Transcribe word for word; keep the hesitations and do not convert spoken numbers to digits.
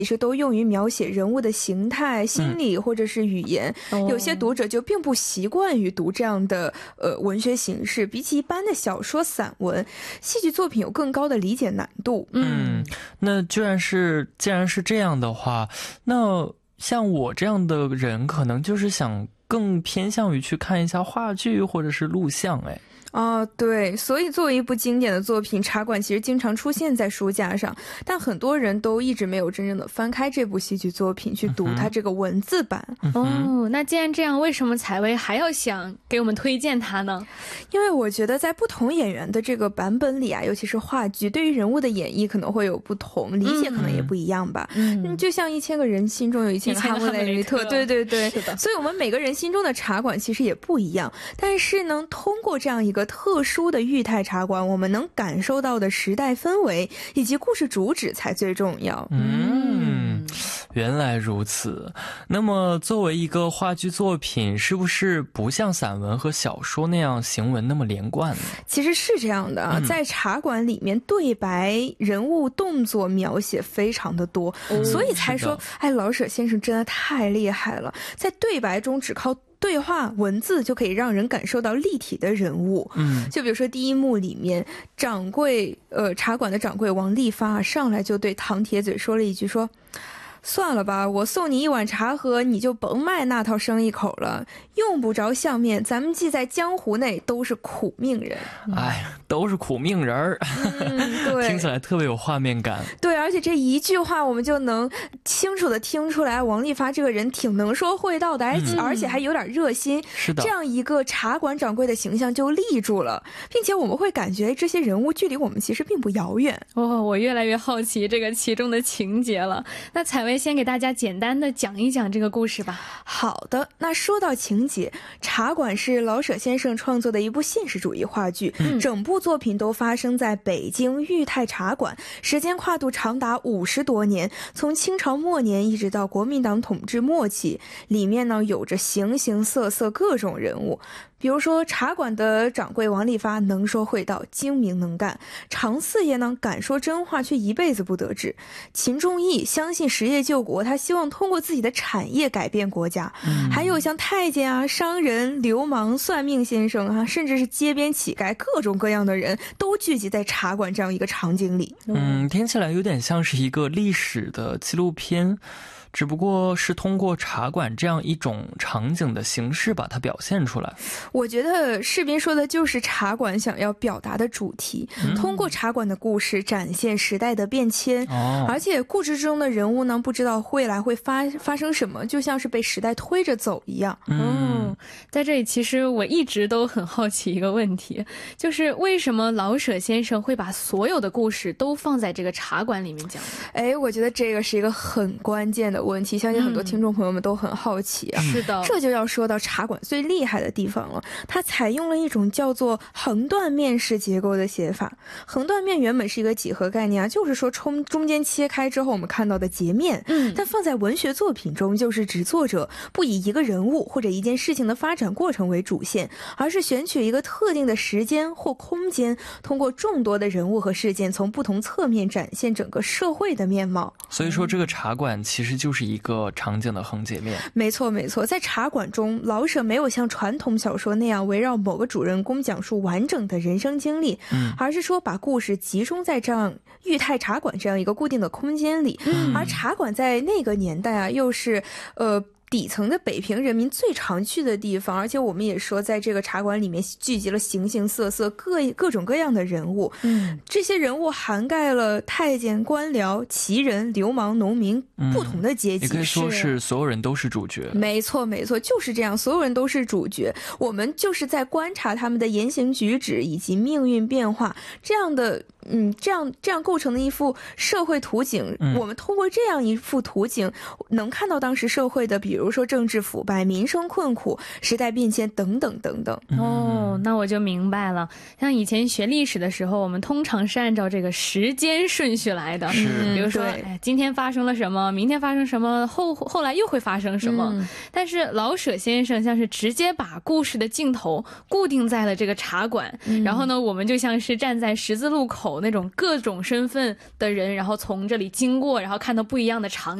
其实都用于描写人物的形态、心理或者是语言。 嗯、 有些读者就并不习惯于读这样的呃文学形式，比起一般的小说、散文，戏剧作品有更高的理解难度。 嗯，那居然是既然是这样的话，那像我这样的人可能就是想更偏向于去看一下话剧或者是录像。哎哦，对，所以作为一部经典的作品，茶馆其实经常出现在书架上，但很多人都一直没有真正的翻开这部戏剧作品去读它这个文字版。 嗯、 哦，那既然这样，为什么采薇还要想给我们推荐它呢？ 因为我觉得在不同演员的这个版本里啊，尤其是话剧，对于人物的演绎可能会有不同，理解可能也不一样吧。嗯，嗯就像一千个人心中有一千个哈姆雷特，对对对， 是的。 所以我们每个人心中的茶馆其实也不一样，但是呢，通过这样一个特殊的裕泰茶馆，我们能感受到的时代氛围以及故事主旨才最重要。 嗯，原来如此。那么作为一个话剧作品，是不是不像散文和小说那样行文那么连贯呢？ 其实是这样的啊，嗯、在茶馆里面，对白、人物动作描写非常的多，哦、所以才说，哎，老舍先生真的太厉害了，在对白中只靠对话文字就可以让人感受到立体的人物。嗯，就比如说第一幕里面，掌柜呃茶馆的掌柜王利发上来就对唐铁嘴说了一句说，算了吧，我送你一碗茶喝，你就甭卖那套生意口了，用不着相面，咱们既在江湖内都是苦命人。 哎，都是苦命人儿。 嗯，对， 听起来特别有画面感。 对，而且这一句话我们就能清楚的听出来，王利发这个人挺能说会道的，而且、嗯、而且还有点热心。 是的， 这样一个茶馆掌柜的形象就立住了，并且我们会感觉这些人物距离我们其实并不遥远。 哦，我越来越好奇这个其中的情节了。那采薇先给大家简单的讲一讲这个故事吧。 好的，那说到情节，茶馆是老舍先生创作的一部现实主义话剧，嗯、整部作品都发生在北京裕泰茶馆，时间跨度长达五十多年，从清朝末年一直到国民党统治末期，里面呢有着形形色色各种人物。比如说茶馆的掌柜王利发能说会道，精明能干；常四爷呢敢说真话，却一辈子不得志；秦仲义相信实业救国，他希望通过自己的产业改变国家。嗯、还有像太监啊、商人、流氓、算命先生啊，甚至是街边乞丐，各种各样的人都聚集在茶馆这样一个场景里。 嗯，听起来有点像是一个历史的纪录片，只不过是通过茶馆这样一种场景的形式把它表现出来。 我觉得士斌说的就是茶馆想要表达的主题，嗯、通过茶馆的故事展现时代的变迁，哦、而且故事中的人物呢，不知道未来会发发生什么，就像是被时代推着走一样。 嗯、哦，在这里其实我一直都很好奇一个问题，就是为什么老舍先生会把所有的故事都放在这个茶馆里面讲？ 哎，我觉得这个是一个很关键的问题，相信很多听众朋友们都很好奇啊。 是的， 这就要说到茶馆最厉害的地方了，它采用了一种叫做横断面式结构的写法。横断面原本是一个几何概念啊，就是说中中间切开之后我们看到的截面。嗯，但放在文学作品中，就是指作者不以一个人物或者一件事情的发展过程为主线，而是选取一个特定的时间或空间，通过众多的人物和事件，从不同侧面展现整个社会的面貌。 所以说这个茶馆其实就是一个场景的横截面。 没错没错，在茶馆中，老舍没有像传统小说那样围绕某个主人公讲述完整的人生经历，嗯、而是说把故事集中在这样裕泰茶馆这样一个固定的空间里。嗯、而茶馆在那个年代啊，又是呃底层的北平人民最常去的地方，而且我们也说在这个茶馆里面聚集了形形色色各各种各样的人物。嗯，这些人物涵盖了太监、官僚、旗人、流氓、农民、嗯、不同的阶级， 也可以说是所有人都是主角。 没错没错，就是这样，所有人都是主角，我们就是在观察他们的言行举止以及命运变化，这样的嗯，这样这样构成的一幅社会图景。嗯、我们通过这样一幅图景，能看到当时社会的，比如说政治腐败、民生困苦、时代变迁等等等等。 哦，那我就明白了。像以前学历史的时候，我们通常是按照这个时间顺序来的， 是比如说，哎，今天发生了什么，明天发生什么，后后来又会发生什么。嗯、但是老舍先生像是直接把故事的镜头固定在了这个茶馆，嗯、然后呢，我们就像是站在十字路口。 口那种各种身份的人，然后从这里经过，然后看到不一样的场景。